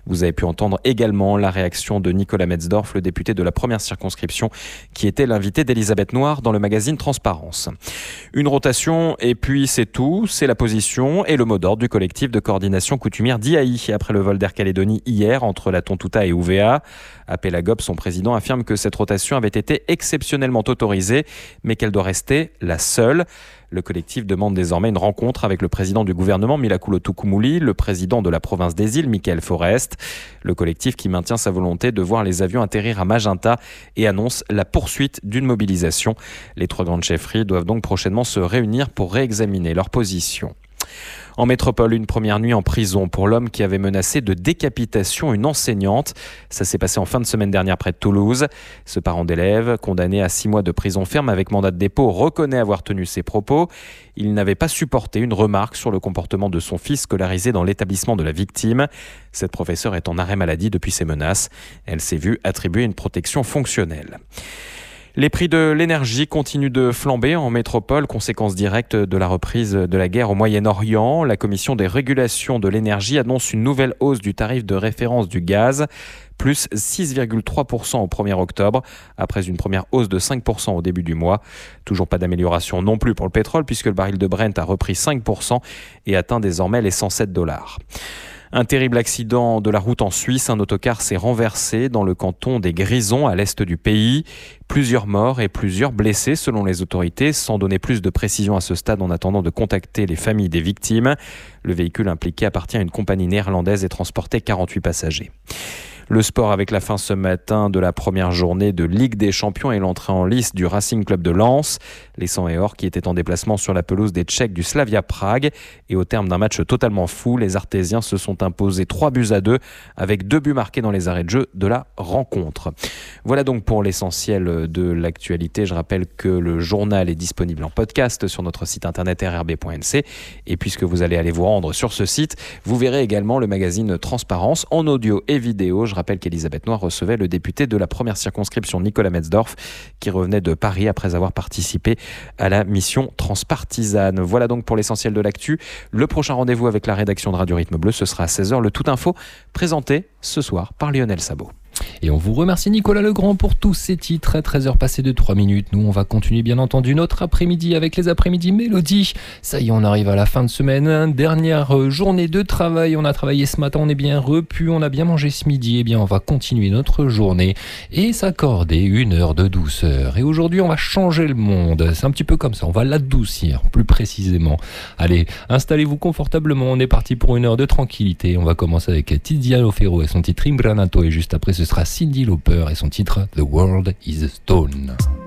Vous avez pu entendre également la réaction de Nicolas Metzdorf, le député de la première circonscription, qui était l'invité d'Elisabeth Noir dans le magazine Transparence. Une rotation et puis c'est tout, c'est la position et le mot d'ordre du collectif de coordination coutumière d'IAI après le vol d'Air Calédonie hier entre la Tontouta et Ouvéa. À Pélagop, son président affirme que cette rotation avait été exceptionnellement autorisée, mais qu'elle doit rester la seule. Le collectif demande désormais une rencontre avec le président du gouvernement, Milakoulo Tukumuli, le président de la province des îles, Michael Forest. Le collectif qui maintient sa volonté de voir les avions atterrir à Magenta et annonce la poursuite d'une mobilisation. Les trois grandes chefferies doivent donc prochainement se réunir pour réexaminer leur position. En métropole, une première nuit en prison pour l'homme qui avait menacé de décapitation une enseignante. Ça s'est passé en fin de semaine dernière près de Toulouse. Ce parent d'élève, condamné à 6 mois de prison ferme avec mandat de dépôt, reconnaît avoir tenu ses propos. Il n'avait pas supporté une remarque sur le comportement de son fils scolarisé dans l'établissement de la victime. Cette professeure est en arrêt maladie depuis ces menaces. Elle s'est vue attribuer une protection fonctionnelle. Les prix de l'énergie continuent de flamber en métropole, conséquence directe de la reprise de la guerre au Moyen-Orient. La commission des régulations de l'énergie annonce une nouvelle hausse du tarif de référence du gaz, plus 6,3% au 1er octobre, après une première hausse de 5% au début du mois. Toujours pas d'amélioration non plus pour le pétrole, puisque le baril de Brent a repris 5% et atteint désormais les $107. Un terrible accident de la route en Suisse. Un autocar s'est renversé dans le canton des Grisons, à l'est du pays. Plusieurs morts et plusieurs blessés selon les autorités, sans donner plus de précision à ce stade en attendant de contacter les familles des victimes. Le véhicule impliqué appartient à une compagnie néerlandaise et transportait 48 passagers. Le sport avec la fin ce matin de la première journée de Ligue des Champions et l'entrée en lice du Racing Club de Lens. Les 100 et or qui étaient en déplacement sur la pelouse des Tchèques du Slavia Prague. Et au terme d'un match totalement fou, les Artésiens se sont imposés 3-2 avec 2 buts marqués dans les arrêts de jeu de la rencontre. Voilà donc pour l'essentiel de l'actualité. Je rappelle que le journal est disponible en podcast sur notre site internet rrb.nc. Et puisque vous allez aller vous rendre sur ce site, vous verrez également le magazine Transparence en audio et vidéo. Je rappelle qu'Elisabeth Noir recevait le député de la première circonscription, Nicolas Metzdorf, qui revenait de Paris après avoir participé à la mission transpartisane. Voilà donc pour l'essentiel de l'actu. Le prochain rendez-vous avec la rédaction de Radio Rythme Bleu, ce sera à 16h. Le Tout Info, présenté ce soir par Lionel Sabot. Et on vous remercie Nicolas Legrand pour tous ces titres. À 13h passées de 3 minutes. Nous, on va continuer bien entendu notre après-midi avec les après-midi Mélodie. Ça y est, on arrive à la fin de semaine. Dernière journée de travail. On a travaillé ce matin, on est bien repu, on a bien mangé ce midi. Eh bien, on va continuer notre journée et s'accorder 1 heure de douceur. Et aujourd'hui, on va changer le monde. C'est un petit peu comme ça. On va l'adoucir, plus précisément. Allez, installez-vous confortablement. On est parti pour 1 heure de tranquillité. On va commencer avec Tiziano Ferro et son titre Imbranato. Et juste après, ce sera Cyndi Lauper et son titre The World is a Stone.